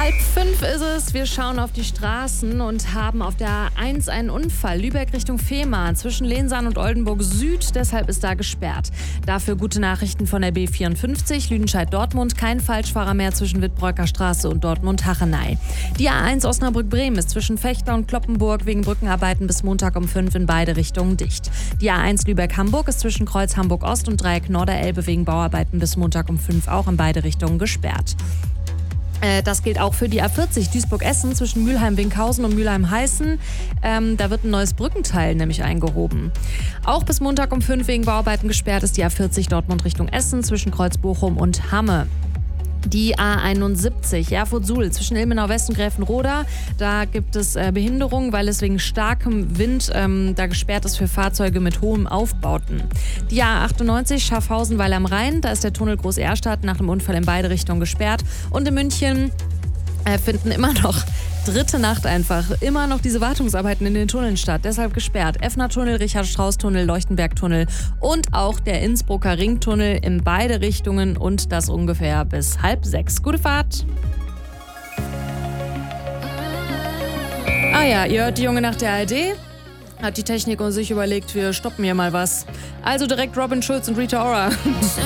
4:30 ist es. Wir schauen auf die Straßen und haben auf der A1 einen Unfall. Lübeck Richtung Fehmarn zwischen Lensahn und Oldenburg Süd. Deshalb ist da gesperrt. Dafür gute Nachrichten von der B54 Lüdenscheid-Dortmund. Kein Falschfahrer mehr zwischen Wittbreuker Straße und Dortmund-Hachenay. Die A1 Osnabrück-Bremen ist zwischen Fechter und Kloppenburg wegen Brückenarbeiten bis Montag um 5 in beide Richtungen dicht. Die A1 Lübeck-Hamburg ist zwischen Kreuz Hamburg-Ost und Dreieck Norderelbe wegen Bauarbeiten bis Montag um 5 auch in beide Richtungen gesperrt. Das gilt auch für die A40 Duisburg-Essen zwischen Mülheim-Winkhausen und Mülheim-Heißen. Da wird ein neues Brückenteil nämlich eingehoben. Auch bis Montag um 5 wegen Bauarbeiten gesperrt ist die A40 Dortmund Richtung Essen zwischen Kreuz Bochum und Hamme. Die A71 Erfurt-Suhl zwischen Ilmenau West und Gräfenroda. Da gibt es Behinderungen, weil es wegen starkem Wind da gesperrt ist für Fahrzeuge mit hohem Aufbauten. Die A98 Schaffhausen-Weil am Rhein. Da ist der Tunnel Groß-Ehrstadt nach dem Unfall in beide Richtungen gesperrt. Und in München finden immer noch dritte Nacht einfach immer noch diese Wartungsarbeiten in den Tunneln statt. Deshalb gesperrt. Effner-Tunnel, Richard-Strauss-Tunnel, Leuchtenberg-Tunnel und auch der Innsbrucker Ringtunnel in beide Richtungen und das ungefähr bis 5:30. Gute Fahrt! Ah ja, ihr hört die Junge nach der ARD. Hat die Technik und sich überlegt, wir stoppen hier mal was. Also direkt Robin Schulz und Rita Ora.